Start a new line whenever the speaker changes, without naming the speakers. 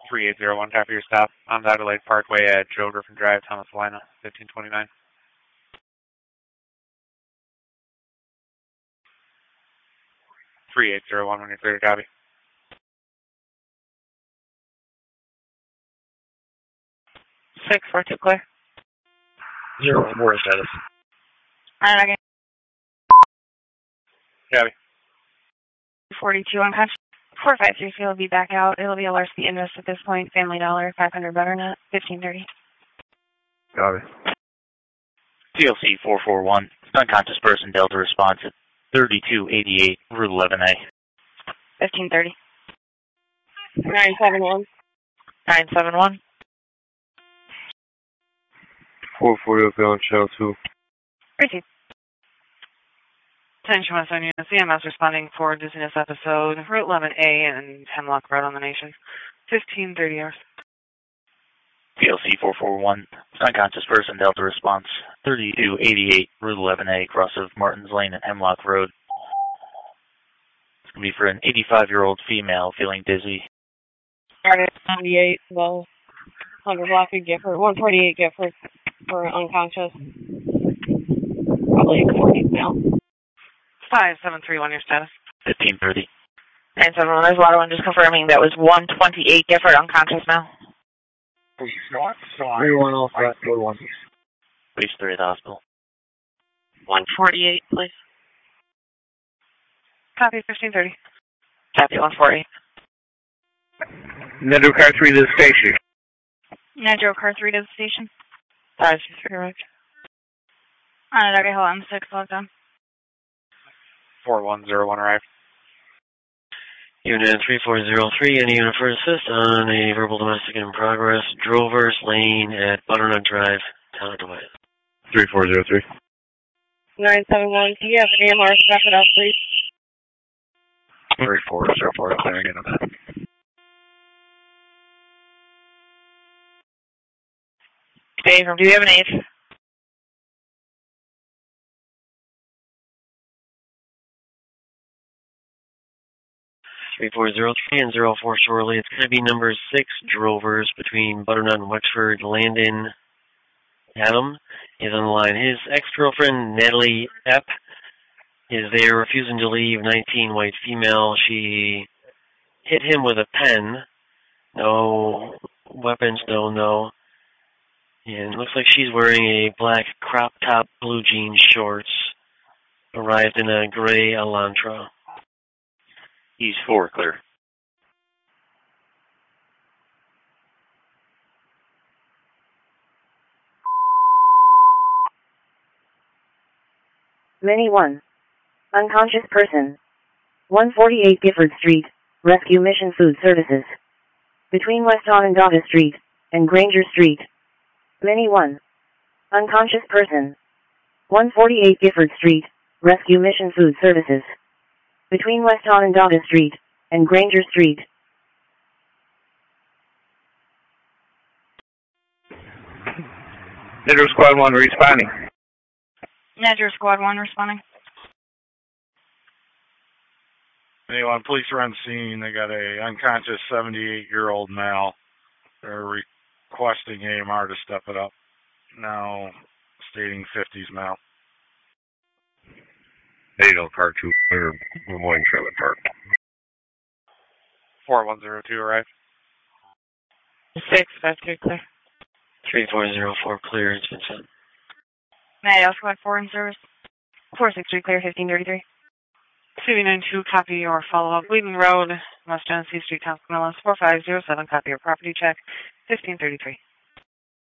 3801, copy your stop on Adelaide Parkway at Joe Griffin Drive, Thomas Salina, 1529. when you're clear to copy.
642 clear.
0-4 status.
Alright, okay.
Copy.
42 unconscious. 4533 will be back out. It'll be a large speed invest at this point. Family Dollar, 500 butternut, 1530.
Copy.
TLC 441, unconscious person, Delta response at 3288, Route 11A.
1530.
971.
971.
440 on channel 2.
Proceed. Attention West Onion, CMS responding for dizziness episode, Route 11A and Hemlock Road on the Nation. 1530 hours.
TLC 441, unconscious person, Delta response 3288, Route 11A, cross of Martins Lane and Hemlock Road. It's going to be for an 85-year-old female feeling dizzy.
98, well, 100 block of Gifford, 148 Gifford for unconscious. Probably a 40 male.
5731, your status.
1530.
971, there's a lot of one just confirming that was 128 Gifford unconscious now.
31 off, 41.
Reach 3 at the hospital.
148, please. Copy, 1530. Copy, 148.
Nedro car 3 to the station.
Nedro car 3 to the station. 523, right. Alright, okay, hold on, 6, locked on.
4101 arrived.
Unit 3403, any unit for assist on a verbal domestic in progress, Drovers Lane at Butternut Drive, Toledo.
3403.
971, do you have an AMR to back it up, please?
3404, clearing in on that.
Dave, do you have an 8?
3403 and 04 shortly. It's going to be number 6 Drovers between Butternut and Wexford. Landon Adam is on the line. His ex-girlfriend, Natalie Epp, is there refusing to leave. 19, white female. She hit him with a pen. No weapons, no. And it looks like she's wearing a black crop top, blue jean shorts. Arrived in a gray Elantra.
He's 4, clear.
Many 1. Unconscious person. 148 Gifford Street, Rescue Mission Food Services. Between West Onondaga Street and Granger Street. Many 1. Unconscious person. 148 Gifford Street, Rescue Mission Food Services. Between West Onondaga Street and Granger Street.
Nedro Squad 1 responding.
Nedro Squad 1 responding.
Anyone, police are on scene. They got a unconscious 78-year-old male. They're requesting AMR to step it up. Now stating 50s male.
80 car 2, or Lemoyne Trailer Park.
4102 arrived.
653 clear.
3404 clear. It's been sent.
May I also have 4 in service? 463 clear, 1533. CV92, copy your follow-up. Wheaton Road, West Genesee Street, Town Camillus, 4507, copy your property check, 1533.